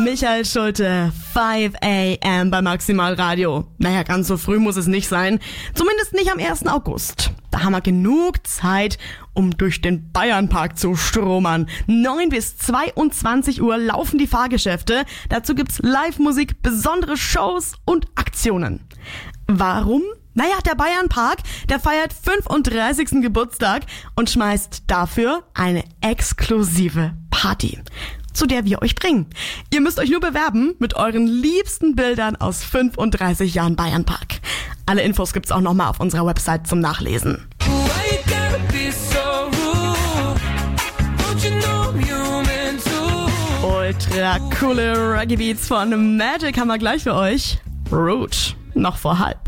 Michael Schulte, 5 a.m. bei Maximal Radio. Naja, ganz so früh muss es nicht sein. Zumindest nicht am 1. August. Da haben wir genug Zeit, um durch den Bayernpark zu stromern. 9 bis 22 Uhr laufen die Fahrgeschäfte. Dazu gibt's Live-Musik, besondere Shows und Aktionen. Warum? Naja, der Bayernpark, der feiert 35. Geburtstag und schmeißt dafür eine exklusive Party, zu der wir euch bringen. Ihr müsst euch nur bewerben mit euren liebsten Bildern aus 35 Jahren Bayernpark. Alle Infos gibt's auch nochmal auf unserer Website zum Nachlesen. Ultra coole Reggae Beats von Magic haben wir gleich für euch. Root, noch vor halb.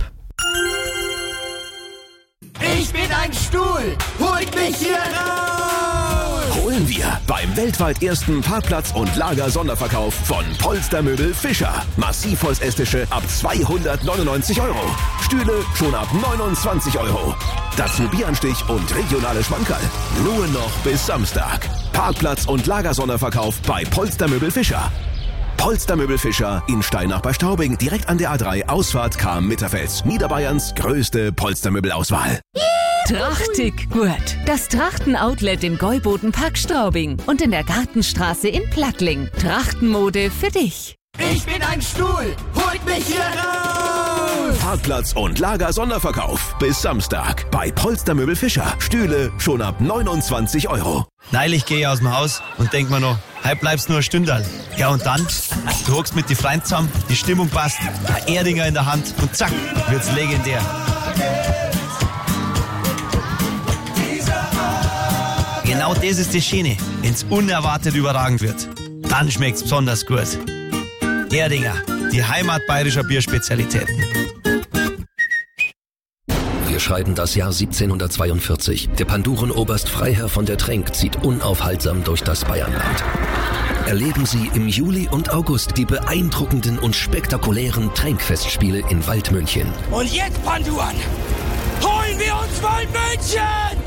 Ich bin ein Stuhl, holt mich hier raus! Holen wir beim weltweit ersten Parkplatz- und Lager-Sonderverkauf von Polstermöbel Fischer. Massivholzestische ab 299 €. Stühle schon ab 29 €. Dazu Bieranstich und regionale Schmankerl. Nur noch bis Samstag. Parkplatz- und Lagersonderverkauf bei Polstermöbel Fischer. Polstermöbel Fischer in Steinach bei Straubing, direkt an der A3, Ausfahrt Cham-Mitterfels. Niederbayerns größte Polstermöbelauswahl. Trachtig gut. Das Trachten-Outlet im Gäuboden-Park Straubing und in der Gartenstraße in Plattling. Trachtenmode für dich. Ich bin ein Stuhl, holt mich hier raus! Parkplatz- und Lager-Sonderverkauf bis Samstag bei Polstermöbel Fischer. Stühle schon ab 29 €. Neulich gehe ich aus dem Haus und denk mir noch, heute bleibst nur ein Stündal. Ja und dann? Du hockst mit die Freunden zusammen, die Stimmung passt, ein Erdinger in der Hand und zack, wird's legendär. Genau das ist das Schöne, wenn's unerwartet überragend wird. Dann schmeckt's besonders gut. Erdinger, die Heimat bayerischer Bierspezialitäten. Wir schreiben das Jahr 1742. Der Pandurenoberst Freiherr von der Trenck zieht unaufhaltsam durch das Bayernland. Erleben Sie im Juli und August die beeindruckenden und spektakulären Trenck-Festspiele in Waldmünchen. Und jetzt, Panduan, holen wir uns Waldmünchen!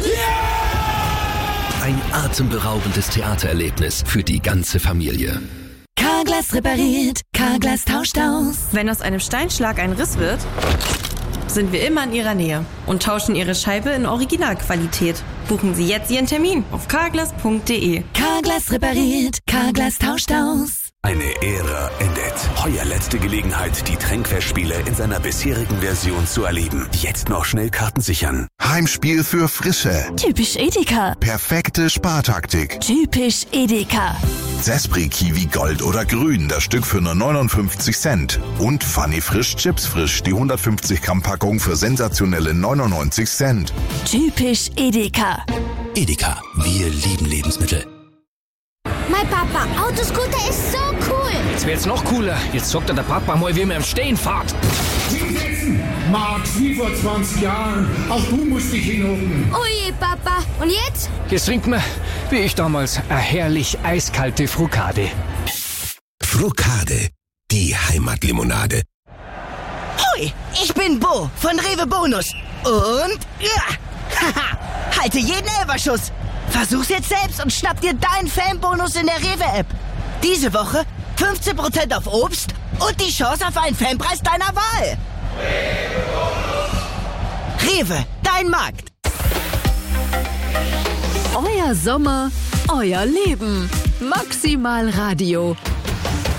Yeah! Ein atemberaubendes Theatererlebnis für die ganze Familie. Carglass repariert, Carglass tauscht aus. Wenn aus einem Steinschlag ein Riss wird, sind wir immer in Ihrer Nähe und tauschen Ihre Scheibe in Originalqualität. Buchen Sie jetzt Ihren Termin auf carglass.de. Carglass repariert, Carglass tauscht aus. Eine Ära endet. Heuer letzte Gelegenheit, die Trenck-Festspiele in seiner bisherigen Version zu erleben. Jetzt noch schnell Karten sichern. Heimspiel für Frische. Typisch Edeka. Perfekte Spartaktik. Typisch Edeka. Zespri Kiwi Gold oder Grün, das Stück für nur 59 Cent. Und Funny Frisch Chips Frisch, die 150 Gramm Packung für sensationelle 99 Cent. Typisch Edeka. Edeka, wir lieben Lebensmittel. Mein Papa, Autoscooter ist so cool. Jetzt wird's noch cooler. Jetzt zockt der Papa mal, wie man im Stehen fährt. Hinsetzen, Max, wie vor 20 Jahren. Auch du musst dich hinhocken. Oje, Papa. Und jetzt? Jetzt trinken wir, wie ich damals, eine herrlich eiskalte Frucade. Frucade, die Heimatlimonade. Hui, ich bin Bo von Rewe Bonus. Und, haha, halte jeden Elferschuss. Versuch's jetzt selbst und schnapp dir deinen Fanbonus in der Rewe-App. Diese Woche 15% auf Obst und die Chance auf einen Fanpreis deiner Wahl. Rewe, dein Markt. Euer Sommer, euer Leben. Maximal Radio.